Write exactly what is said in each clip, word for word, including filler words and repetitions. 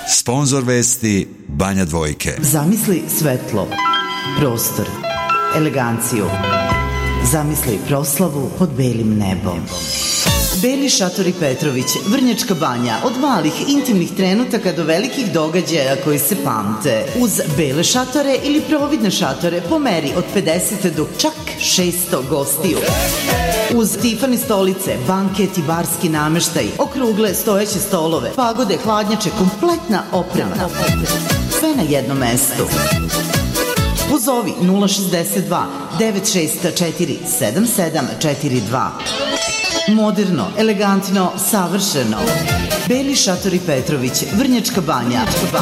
Sponzor vesti Banja Dvojke. Zamisli svetlo, prostor, eleganciju. Zamisli proslavu pod belim nebom. Beli šatori Petrović, Vrnjačka Banja, od malih intimnih trenutaka do velikih događaja koji se pamte. Uz bele šatore ili providne šatore po meri od pedeset do čak šesto gostiju. Uz Tifani stolice, banket i barski nameštaj, okrugle stojeće stolove, pagode, hladnjače, kompletna oprema. Sve na jednom mestu. Pozovi nula šezdeset dva devet šest četiri sedam sedam četiri dva. Moderno, elegantno, savršeno. Beli šatori Petrović, Vrnjačka Banja.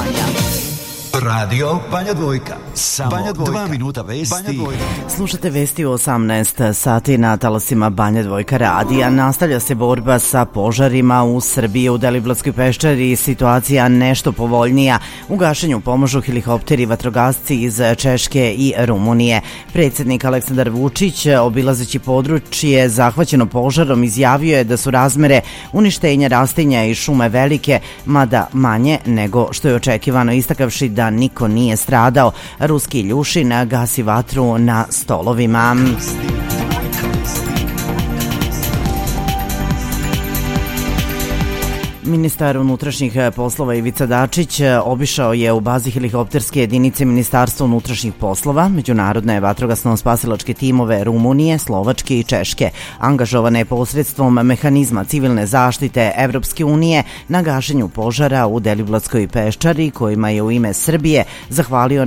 Radio Banja Dvojka. Samo Banja Dvojka. Dva minuta vesti. Slušate vesti u osamnaest sati na talasima Banja Dvojka radija. Nastavlja se borba sa požarima u Srbiji. U Deliblatskoj peščari situacija nešto povoljnija. U gašenju pomažu helikopteri, vatrogasci iz Češke i Rumunije. Predsjednik Aleksandar Vučić, obilazeći područje zahvaćeno požarom, izjavio je da su razmere uništenja rastinja i šume velike, mada manje nego što je očekivano, istakavši da niko nije stradao. Ruski Iljušin gasi vatru na stolovima. Ministar unutrašnjih poslova Ivica Dačić obišao je u bazi helikopterske jedinice Ministarstva unutrašnjih poslova međunarodne vatrogasno-spasilačke timove Rumunije, Slovačke i Češke, angažovane posredstvom mehanizma civilne zaštite Evropske unije na gašenju požara u Deliblatskoj peščari, kojima je u ime Srbije zahvalio